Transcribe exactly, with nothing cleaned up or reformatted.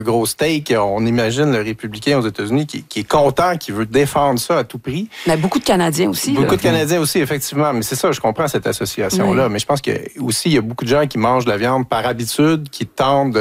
gros steak, on imagine le républicain aux États-Unis qui, qui est content, qui veut défendre ça à tout prix. Mais beaucoup de Canadiens aussi. Beaucoup là. de Canadiens aussi, effectivement. Mais c'est ça, je comprends cette association-là. Oui. Mais je pense qu'il y a aussi il y a beaucoup de gens qui mangent de la viande par habitude, qui tentent de